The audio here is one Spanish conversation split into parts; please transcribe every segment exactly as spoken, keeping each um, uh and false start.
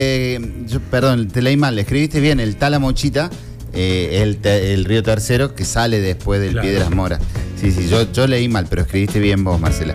Eh, yo, perdón, te leí mal, escribiste bien, el Talamochita, eh, el, te, el río Tercero que sale después del Claro. Piedras Moras. Sí, sí, yo, yo leí mal, pero escribiste bien vos, Marcela.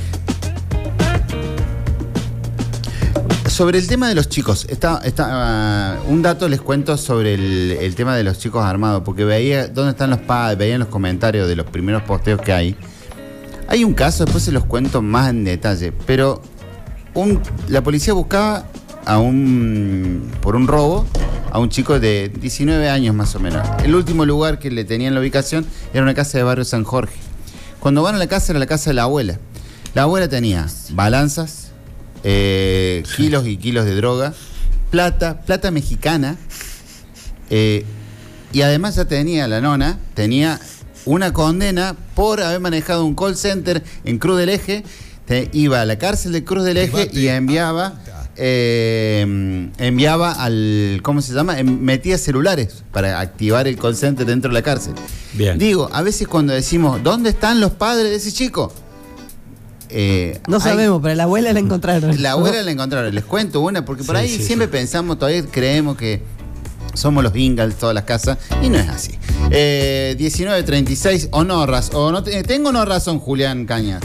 Sobre el tema de los chicos, está, está, uh, un dato les cuento sobre el, el tema de los chicos armados, porque veía dónde están los padres, veía en los comentarios de los primeros posteos que hay. Hay un caso, después se los cuento más en detalle, pero un, la policía buscaba a un por un robo a un chico de diecinueve años más o menos. El último lugar que le tenían la ubicación era una casa de barrio San Jorge. Cuando van a la casa, era la casa de la abuela. La abuela tenía balanzas, eh, kilos y kilos de droga, plata, plata mexicana, eh, y además ya tenía la nona, tenía una condena por haber manejado un call center en Cruz del Eje. Te, iba a la cárcel de Cruz del Eje y enviaba eh, enviaba al, ¿cómo se llama? Metía celulares para activar el call center dentro de la cárcel. Bien. Digo, a veces cuando decimos, ¿dónde están los padres de ese chico? Eh, no hay, sabemos, pero la abuela la encontraron. La abuela la encontraron. Les cuento una, porque por Sí, ahí sí, siempre sí. pensamos, todavía creemos que somos los Ingalls, todas las casas, y no es así. Eh, diecinueve treinta y seis, o no, raz- o no te- tengo no razón, Julián Cañas.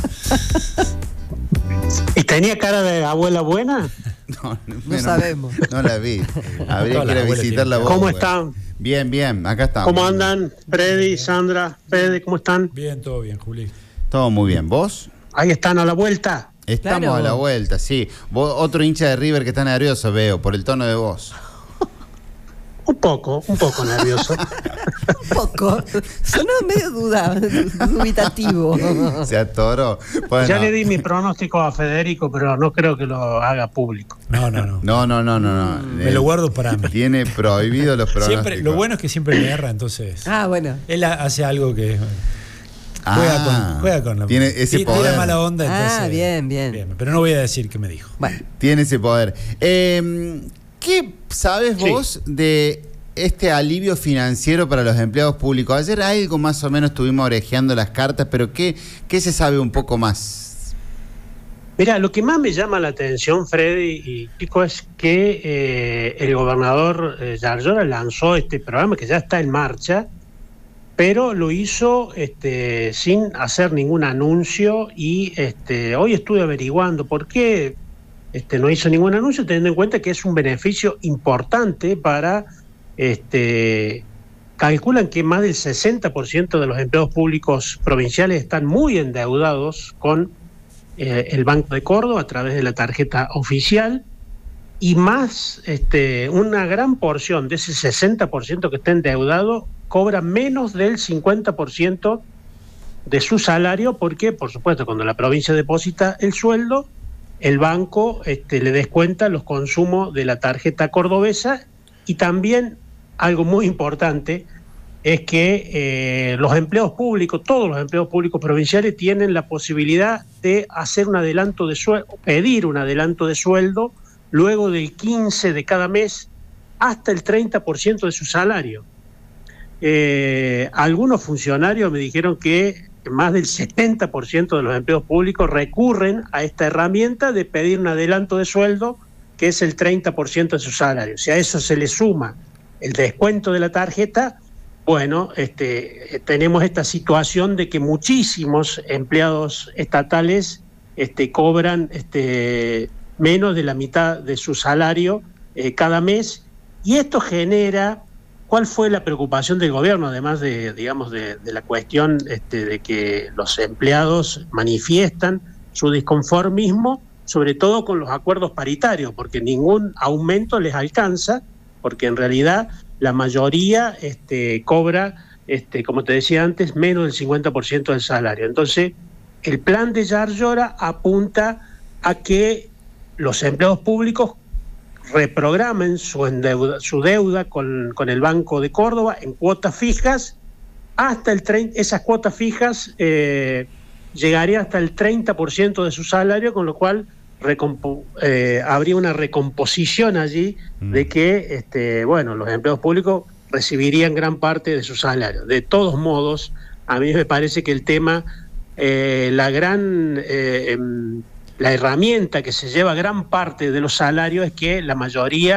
¿Y tenía cara de abuela buena? No, No sabemos. No la vi. Habría Todas que ir las a abuelas visitarla tienen. vos. ¿Cómo güey. están? Bien, bien, acá estamos. ¿Cómo andan? Freddy, Sandra, Fede, ¿cómo están? Bien, todo bien, Juli. Todo muy bien. ¿Vos? Ahí están a la vuelta. Estamos Claro. a la vuelta, sí. Vos, otro hincha de River que está nervioso, veo, por el tono de voz. Un poco, un poco nervioso. Un poco. Sonó medio duda, dubitativo. Se atoró. Bueno, Ya le di mi pronóstico a Federico, pero no creo que lo haga público. No, no, no. No, no, no, no. no. Me lo guardo para mí. Tiene prohibido los pronósticos. Siempre, lo bueno es que siempre le erra, entonces. Ah, bueno. Él ha- hace algo que. Juega, Ah, con, juega con la. tiene ese ti- poder. Tira mala onda, entonces. Ah, bien, bien. Pero no voy a decir qué me dijo. Bueno, Tiene ese poder. Eh, ¿Qué sabes Sí. vos de este alivio financiero para los empleados públicos? Ayer algo más o menos estuvimos orejeando las cartas, pero ¿qué, qué se sabe un poco más? Mira, lo que más me llama la atención, Freddy y Chico, es que eh, el gobernador eh, Yarlora lanzó este programa que ya está en marcha, pero lo hizo este, sin hacer ningún anuncio y este, hoy estuve averiguando por qué este, no hizo ningún anuncio, teniendo en cuenta que es un beneficio importante para, este, calculan que más del sesenta por ciento de los empleados públicos provinciales están muy endeudados con eh, el Banco de Córdoba a través de la tarjeta oficial, y más este, una gran porción de ese sesenta por ciento que está endeudado cobra menos del cincuenta por ciento de su salario, porque, por supuesto, cuando la provincia deposita el sueldo, el banco este, le descuenta los consumos de la tarjeta cordobesa. Y también algo muy importante es que eh, los empleados públicos, todos los empleados públicos provinciales tienen la posibilidad de hacer un adelanto de sueldo, pedir un adelanto de sueldo luego del quince de cada mes hasta el treinta por ciento de su salario. Eh, algunos funcionarios me dijeron que más del setenta por ciento de los empleados públicos recurren a esta herramienta de pedir un adelanto de sueldo, que es el treinta por ciento de su salario. Si a eso se le suma el descuento de la tarjeta, bueno, este, tenemos esta situación de que muchísimos empleados estatales este, cobran este, menos de la mitad de su salario eh, cada mes, y esto genera. ¿Cuál fue la preocupación del gobierno, además de, digamos, de, de la cuestión este, de que los empleados manifiestan su disconformismo, sobre todo con los acuerdos paritarios, porque ningún aumento les alcanza, porque en realidad la mayoría este, cobra, este, como te decía antes, menos del cincuenta por ciento del salario. Entonces, el plan de Yarlora apunta a que los empleados públicos reprogramen su, endeuda, su deuda con, con el Banco de Córdoba en cuotas fijas, hasta el treinta, esas cuotas fijas eh, llegarían hasta el treinta por ciento de su salario, con lo cual recompo, eh, habría una recomposición allí mm. de que este, bueno, los empleados públicos recibirían gran parte de su salario. De todos modos, a mí me parece que el tema, eh, la gran... Eh, la herramienta que se lleva gran parte de los salarios es que la mayoría